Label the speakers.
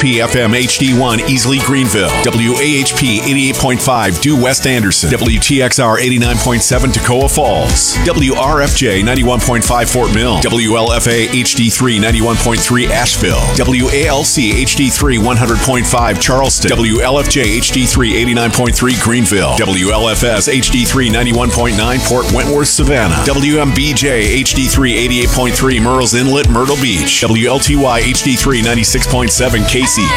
Speaker 1: WAHP FM HD1 Easley Greenville, WAHP 88.5 Due West Anderson, WTXR 89.7 Toccoa Falls, WRFJ 91.5 Fort Mill, WLFA HD3 91.3 Asheville, WALC HD3 100.5 Charleston, WLFJ HD3 89.3 Greenville, WLFS HD3 91.9 Port Wentworth Savannah, WMBJ HD3 88.3 Murrells Inlet Myrtle Beach, WLTY HD3 96.7 Casey,